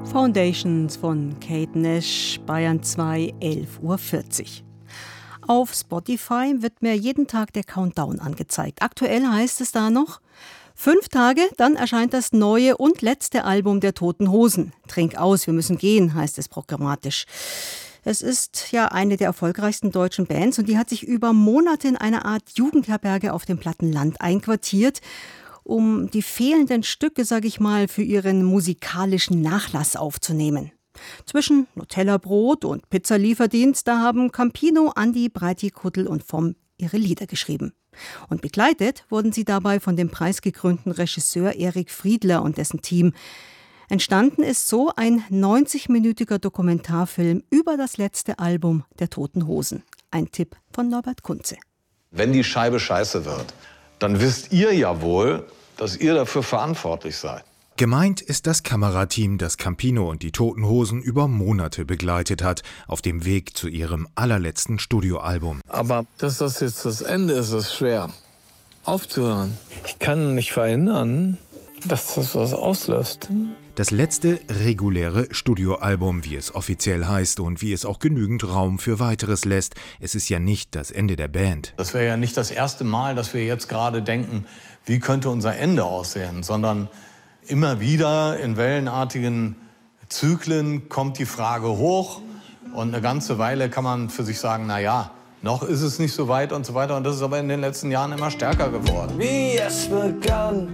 Foundations von Kate Nash, Bayern 2, 11:40 Uhr. Auf Spotify wird mir jeden Tag der Countdown angezeigt. Aktuell heißt es da noch: 5 Tage, dann erscheint das neue und letzte Album der Toten Hosen. Trink aus, wir müssen gehen, heißt es programmatisch. Es ist ja eine der erfolgreichsten deutschen Bands und die hat sich über Monate in einer Art Jugendherberge auf dem Plattenland einquartiert, um die fehlenden Stücke, sage ich mal, für ihren musikalischen Nachlass aufzunehmen. Zwischen Nutella-Brot und Pizzalieferdienst, da haben Campino, Andi, Breiti-Kuttel und Vom ihre Lieder geschrieben. Und begleitet wurden sie dabei von dem preisgekrönten Regisseur Erik Friedler und dessen Team. Entstanden ist so ein 90-minütiger Dokumentarfilm über das letzte Album der Toten Hosen. Ein Tipp von Norbert Kunze. Wenn die Scheibe scheiße wird, dann wisst ihr ja wohl, dass ihr dafür verantwortlich seid. Gemeint ist das Kamerateam, das Campino und die Toten Hosen über Monate begleitet hat, auf dem Weg zu ihrem allerletzten Studioalbum. Aber dass das jetzt das Ende ist, ist schwer. Aufzuhören. Ich kann nicht verhindern, dass das was auslöst. Das letzte reguläre Studioalbum, wie es offiziell heißt und wie es auch genügend Raum für Weiteres lässt. Es ist ja nicht das Ende der Band. Das wäre ja nicht das erste Mal, dass wir jetzt gerade denken, wie könnte unser Ende aussehen, sondern immer wieder in wellenartigen Zyklen kommt die Frage hoch und eine ganze Weile kann man für sich sagen, na ja, noch ist es nicht so weit und so weiter. Und das ist aber in den letzten Jahren immer stärker geworden. Wie es begann.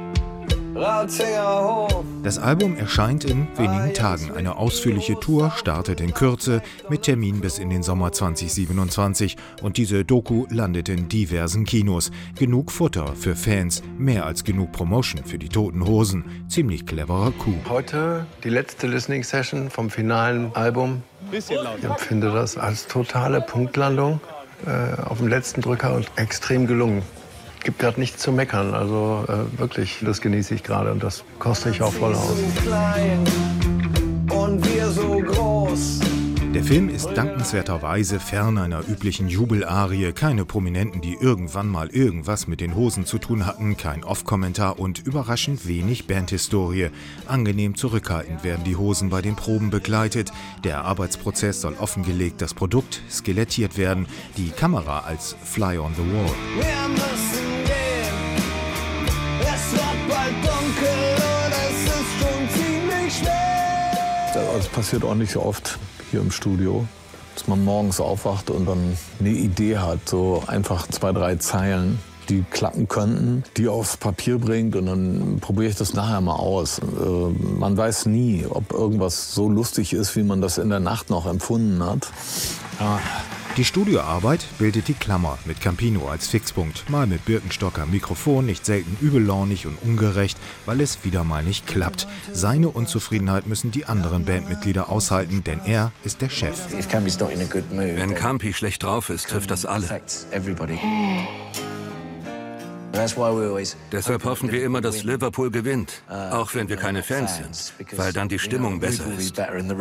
Ratzingerhof. Das Album erscheint in wenigen Tagen. Eine ausführliche Tour startet in Kürze mit Termin bis in den Sommer 2027. Und diese Doku landet in diversen Kinos. Genug Futter für Fans, mehr als genug Promotion für die Toten Hosen. Ziemlich cleverer Coup. Heute die letzte Listening-Session vom finalen Album. Ich empfinde das als totale Punktlandung auf dem letzten Drücker und extrem gelungen. Gibt gerade nichts zu meckern, also wirklich, das genieße ich gerade und das koste ich auch voll aus. Und wir so groß. Der Film ist dankenswerterweise fern einer üblichen Jubelarie, keine Prominenten, die irgendwann mal irgendwas mit den Hosen zu tun hatten, kein Off-Kommentar und überraschend wenig Bandhistorie. Angenehm zurückhaltend werden die Hosen bei den Proben begleitet. Der Arbeitsprozess soll offengelegt, das Produkt skelettiert werden, die Kamera als Fly on the Wall. Wir müssen gehen. Es wird bald dunkel und es ist schon ziemlich schwer. Das passiert auch nicht so oft hier im Studio, dass man morgens aufwacht und dann eine Idee hat, so einfach 2, 3 Zeilen, die klappen könnten, die aufs Papier bringt und dann probiere ich das nachher mal aus. Man weiß nie, ob irgendwas so lustig ist, wie man das in der Nacht noch empfunden hat. Ja. Die Studioarbeit bildet die Klammer mit Campino als Fixpunkt. Mal mit Birkenstocker Mikrofon, nicht selten übellaunig und ungerecht, weil es wieder mal nicht klappt. Seine Unzufriedenheit müssen die anderen Bandmitglieder aushalten, denn er ist der Chef. Wenn Campi schlecht drauf ist, trifft das alle. Deshalb hoffen wir immer, dass Liverpool gewinnt, auch wenn wir keine Fans sind, weil dann die Stimmung besser ist.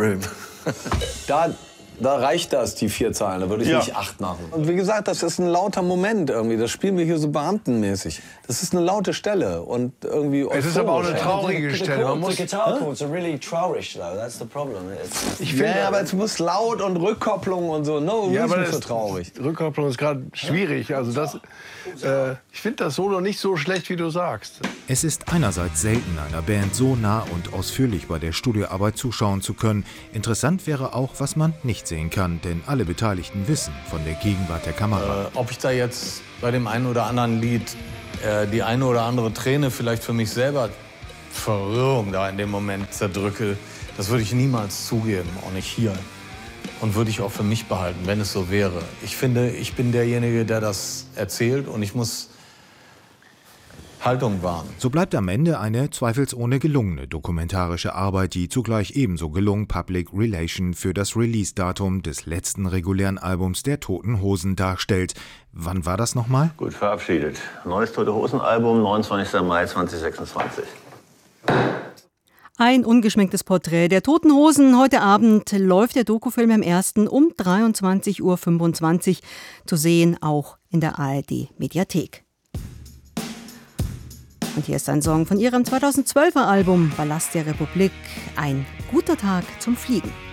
Da reicht das, die 4 Zeilen, da würde ich nicht 8 machen. Und wie gesagt, das ist ein lauter Moment irgendwie, das spielen wir hier so beamtenmäßig. Das ist eine laute Stelle und irgendwie Es ist aber auch eine traurige Stelle. Man muss, ich finde, aber es muss laut und Rückkopplung und so, no reason für traurig. Rückkopplung ist gerade schwierig, also das, ich finde das Solo nicht so schlecht, wie du sagst. Es ist einerseits selten, einer Band so nah und ausführlich bei der Studioarbeit zuschauen zu können. Interessant wäre auch, was man nicht sehen kann, denn alle Beteiligten wissen von der Gegenwart der Kamera. Ob ich da jetzt bei dem einen oder anderen Lied die eine oder andere Träne vielleicht für mich selber Verwirrung da in dem Moment zerdrücke, das würde ich niemals zugeben, auch nicht hier. Und würde ich auch für mich behalten, wenn es so wäre. Ich finde, ich bin derjenige, der das erzählt und ich muss Haltung wahren. So bleibt am Ende eine zweifelsohne gelungene dokumentarische Arbeit, die zugleich ebenso gelungen Public Relation für das Release-Datum des letzten regulären Albums der Toten Hosen darstellt. Wann war das nochmal? Gut, verabschiedet. Neues Tote Hosen-Album, 29. Mai 2026. Ein ungeschminktes Porträt der Toten Hosen. Heute Abend läuft der Dokufilm im Ersten um 23:25 Uhr. Zu sehen auch in der ARD-Mediathek. Und hier ist ein Song von ihrem 2012er Album Ballast der Republik. Ein guter Tag zum Fliegen.